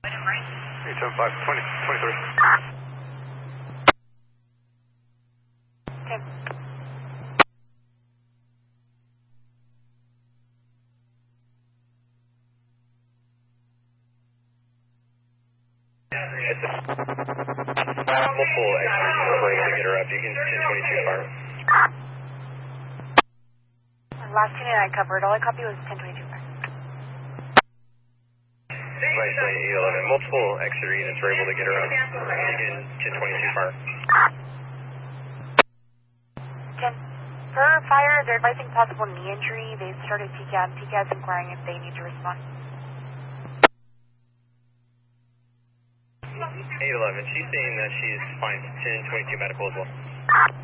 875, 23. Okay. Multiple extras we're able to get her up. You can 1022 fire. Last unit I covered, all I copied was 1022. Right, 811. Multiple extra units were able to get her up. You can 1022 fire. 10. Per fire, they're advising possible knee injury. They started TCAS. TCAS inquiring if they need to respond. 811. She's saying that she's fine. 1022 medical as well.